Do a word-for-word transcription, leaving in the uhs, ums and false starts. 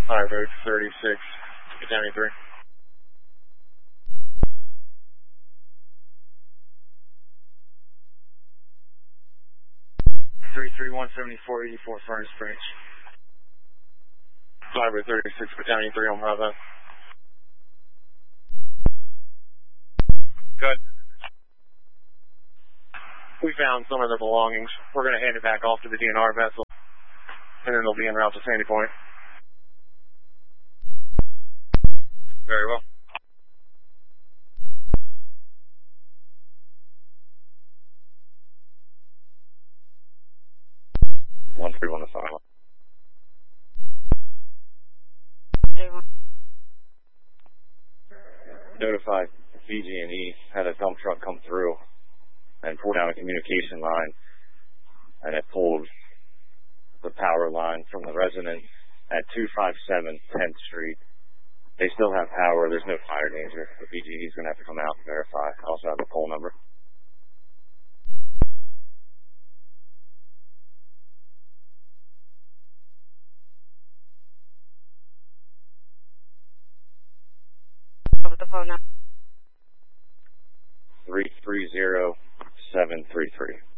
High Road thirty-six, Battalion three. three three one seven four eighty-four Furnace Branch. High Road thirty-six, Battalion three on Bravo. Good. We found some of their belongings. We're going to hand it back off to the D N R vessel, and then they'll be en route to Sandy Point. Very well. one three one to silent. Notified V G and E had a dump truck come through and pull down a communication line, and it pulled the power line from the resident at two fifty-seven tenth Street. They still have power. There's no fire danger. The V G E is going to have to come out and verify. I also have the pole number. With the phone number. three three zero seven three three.